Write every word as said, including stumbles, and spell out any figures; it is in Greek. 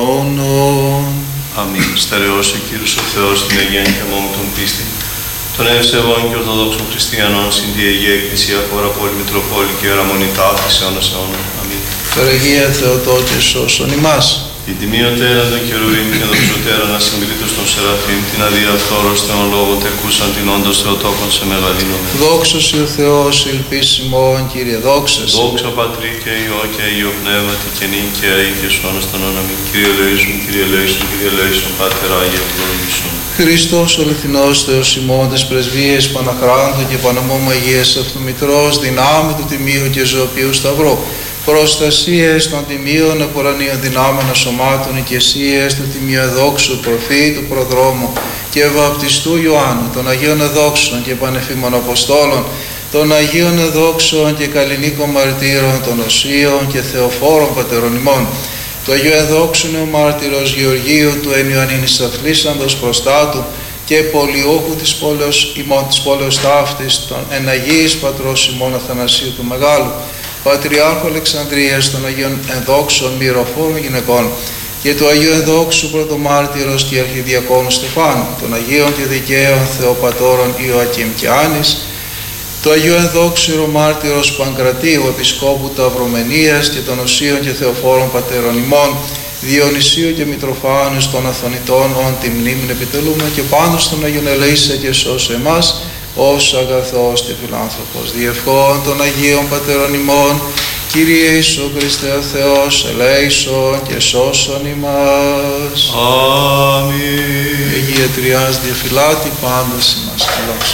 Αμήν. Στερεώσει ο Κύριος ο Θεός την Αγία Νικημό τον πίστη. Των ευσεβών και ορθοδόξων χριστιανών συν τη Αγία Εκκλησία, χώρα πόλη, Μητροπόλη και Ιεραμονητά της αιώνας αιώνων. Αμήν. Παναγία Θεοτόκε σώσον ημάς. Η τιμιωτέρα των χερουβίμ και δοξωτέρα να συμπλήτως των Σεραφείμ, την αδιαφθόρος Θεόν λόγο τεκούσαν την όντως Θεοτόκον σε μεγαλύνομαι. Δόξος ο Θεός, ελπίς ημών, Κύριε, δόξα σε. Δόξα Πατρί και Υιό και Αγίο Πνεύματι και νυν και αεί και σώνος των όναμιν. Κύριε ελέησον, Κύριε ελέησον, Κύριε ελέησον, Πάτερ Άγιε ευλόγησον. Χριστός ο αληθινός Θεός ημών, τες πρεσβείες Παναχράντου και Παναμόμ Αγίας Αυτομητρός, δυνάμει του Τιμίου και Ζωοποιού Σταυρού. Προστασίες των τιμίων επουρανίων δυνάμεων σωμάτων, οικεσίες του τιμίου εδόξου προφήτου προδρόμου και βαπτιστού Ιωάννου, των Αγίων Εδόξων και Πανεφήμων Αποστόλων, των Αγίων Εδόξων και Καλλινίκων Μαρτύρων, των Οσίων και Θεοφόρων Πατερών ημών, του Αγίου Εδόξου Νεομάρτυρος Γεωργίου, του εν Ιωαννίνης Αθλήσαντος προστάτου και πολιόχου της πόλεως ημών της πόλεως ταύτης, των εν Αγίης Πατρός ημών Αθανασίου του Μεγάλου, Πατριάρχου Αλεξανδρίας, των Αγίων Ενδόξων Μυροφόρων Γυναικών και του Αγίου Ενδόξου Πρωτομάρτυρος και Αρχιδιακόνου Στεφάνου, των Αγίων και Δικαίων Θεοπατώρων Ιωακήμ και Άνης, του Αγίου Ενδόξου Ιερομάρτυρος Παγκρατίου Επισκόπου Ταυρομενίας και των Οσίων και Θεοφόρων Πατέρων ημών, Διονυσίου και Μητροφάνους των Αθωνητών, ον τη μνήμην επιτελούμε και πάνω στον Αγίον ελέησε και σώσε εμάς, ως αγαθός και φιλάνθρωπος, διευχών των Αγίων Πατέρων ημών, Κύριε Ιησού Χριστέ ο Θεός, ελέησον και σώσον ημάς. Αμήν. Αγία Τριάς διαφυλάτη πάντας ημάς.